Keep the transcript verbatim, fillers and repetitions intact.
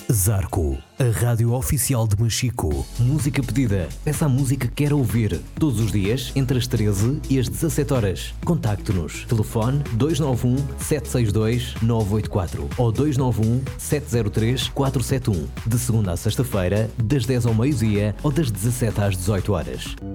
Zarco, a rádio oficial de Machico. Música pedida. Peça a música que quer ouvir. Todos os dias, entre as treze e as dezassete horas. Contacte-nos. Telefone dois nove um, sete seis dois, nove oito quatro ou dois nove um, sete zero três, quatro sete um. De segunda a sexta-feira, das dez ao meio-dia ou das dezassete às dezoito horas.